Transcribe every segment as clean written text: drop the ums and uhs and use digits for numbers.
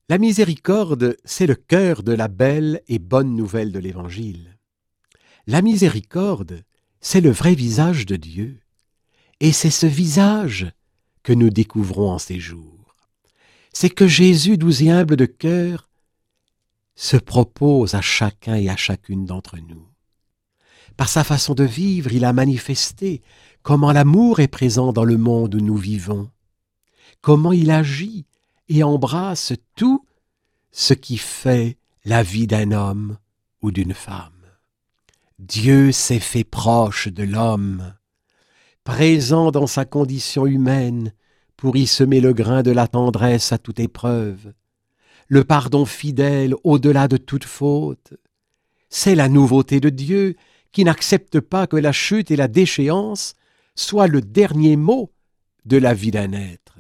La miséricorde, c'est le cœur de la belle et bonne nouvelle de l'Évangile. La miséricorde, c'est le vrai visage de Dieu, et c'est ce visage que nous découvrons en ces jours. C'est que Jésus, doux et humble de cœur, se propose à chacun et à chacune d'entre nous. Par sa façon de vivre, il a manifesté comment l'amour est présent dans le monde où nous vivons, comment il agit et embrasse tout ce qui fait la vie d'un homme ou d'une femme. Dieu s'est fait proche de l'homme, présent dans sa condition humaine pour y semer le grain de la tendresse à toute épreuve, le pardon fidèle au-delà de toute faute. C'est la nouveauté de Dieu qui n'accepte pas que la chute et la déchéance soient le dernier mot de la vie d'un être.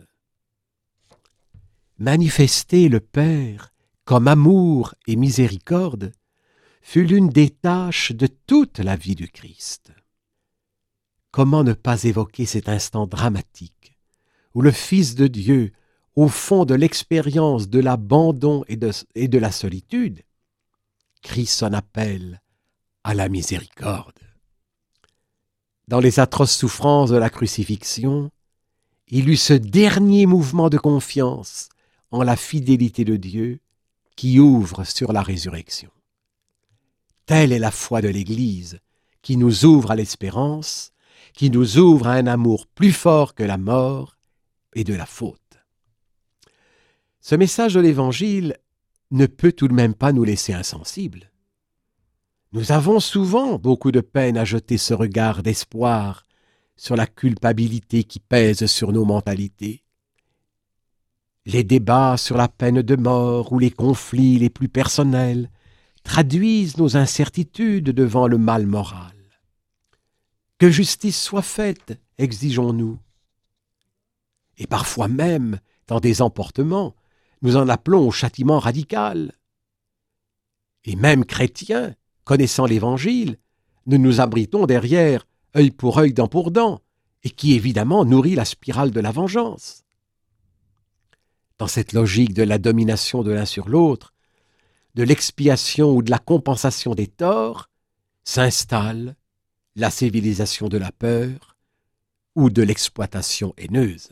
Manifester le Père comme amour et miséricorde fut l'une des tâches de toute la vie du Christ. Comment ne pas évoquer cet instant dramatique où le Fils de Dieu, au fond de l'expérience de l'abandon et de la solitude, crie son appel à la miséricorde. Dans les atroces souffrances de la crucifixion, il eut ce dernier mouvement de confiance en la fidélité de Dieu qui ouvre sur la résurrection. Telle est la foi de l'Église qui nous ouvre à l'espérance, qui nous ouvre à un amour plus fort que la mort et de la faute. Ce message de l'Évangile ne peut tout de même pas nous laisser insensibles. Nous avons souvent beaucoup de peine à jeter ce regard d'espoir sur la culpabilité qui pèse sur nos mentalités. Les débats sur la peine de mort ou les conflits les plus personnels traduisent nos incertitudes devant le mal moral. Que justice soit faite, exigeons-nous. Et parfois même, dans des emportements, nous en appelons au châtiment radical. Et même chrétiens, connaissant l'Évangile, nous nous abritons derrière œil pour œil, dent pour dent, et qui évidemment nourrit la spirale de la vengeance. Dans cette logique de la domination de l'un sur l'autre, de l'expiation ou de la compensation des torts, s'installe la civilisation de la peur ou de l'exploitation haineuse.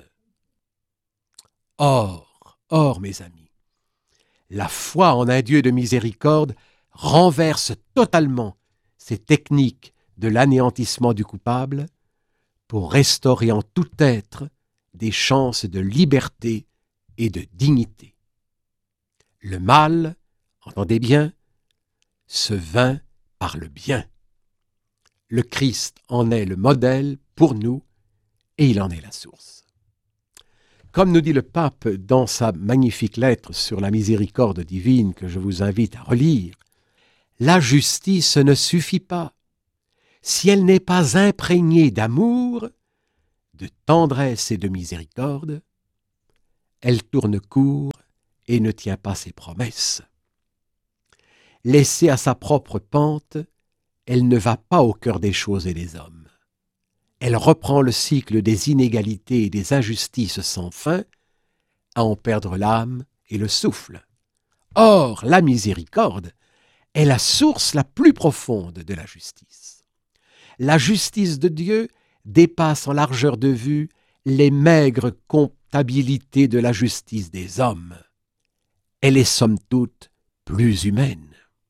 Or, mes amis, la foi en un Dieu de miséricorde renverse totalement ces techniques de l'anéantissement du coupable pour restaurer en tout être des chances de liberté et de dignité. Le mal, entendez bien, se vainc par le bien. Le Christ en est le modèle pour nous et il en est la source. Comme nous dit le pape dans sa magnifique lettre sur la miséricorde divine que je vous invite à relire, la justice ne suffit pas si elle n'est pas imprégnée d'amour, de tendresse et de miséricorde. Elle tourne court et ne tient pas ses promesses. Laissée à sa propre pente, elle ne va pas au cœur des choses et des hommes. Elle reprend le cycle des inégalités et des injustices sans fin, à en perdre l'âme et le souffle. Or, la miséricorde est la source la plus profonde de la justice. La justice de Dieu dépasse en largeur de vue les maigres comptabilités de la justice des hommes. Elle est somme toute plus humaine.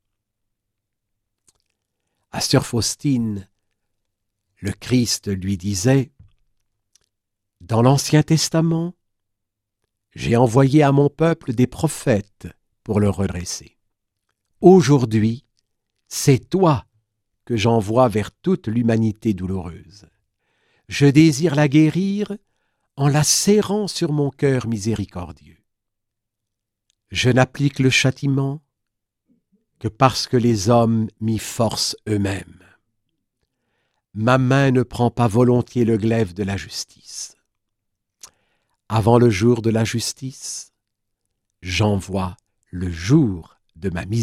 À sœur Faustine, le Christ lui disait « Dans l'Ancien Testament, j'ai envoyé à mon peuple des prophètes pour le redresser. Aujourd'hui, c'est toi que j'envoie vers toute l'humanité douloureuse. Je désire la guérir en la serrant sur mon cœur miséricordieux. Je n'applique le châtiment que parce que les hommes m'y forcent eux-mêmes. Ma main ne prend pas volontiers le glaive de la justice. Avant le jour de la justice, j'envoie le jour de ma miséricorde. »